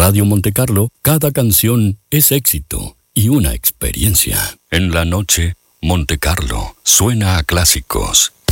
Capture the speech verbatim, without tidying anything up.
Radio Monte Carlo, cada canción es éxito y una experiencia. En la noche, Monte Carlo suena a clásicos